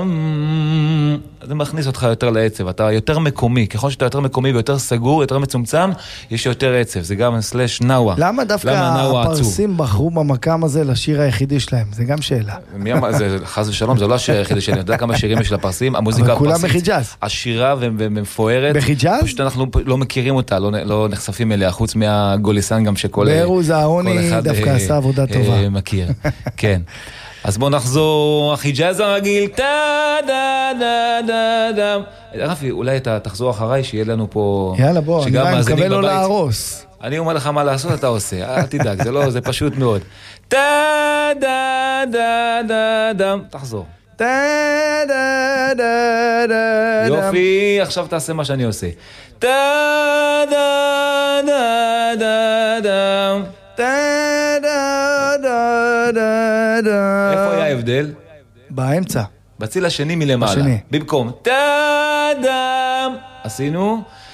זה מכניס אותך יותר לעצב, אתה יותר מקומי, ככל שאתה יותר מקומי ויותר סגור, יותר מצומצם, יש יותר עצב, זה גם סלש נאווה. למה דווקא הפרסים בחרו במקם הזה לשיר היחידי שלהם? זה גם שאלה. זה חס ושלום, זה לא השיר היחידי שלי, אני יודע כמה שירים יש לפרסים, המוזיקה אבל כולם בחיג'אז. עשירה ומפוארת. בחיג'אז? פשוט אנחנו לא מכירים אותה, לא נחשפים אליה, חוץ מהגוליסן גם שכל... ברוז אהרוני דווקא עשה עבודה טובה. מכיר, כן. אז בואו נחזור, החיג'אז הרגיל, טה-דה-דה-דה-דה. רפי, אולי אתה תחזור אחריי, שיהיה לנו פה... יאללה, בוא, אני מקווה לא להרוס. אני אומר לך מה לעשות, אתה עושה, אל תדאג, זה פשוט מאוד. טה-דה-דה-דה-דה. תחזור. טה-דה-דה-דה-דה. יופי, עכשיו תעשה מה שאני עושה. טה-דה-דה-דה-דה. איפה היה ההבדל? באמצע. בציל השני מלמעלה. במקום טאדם עשינו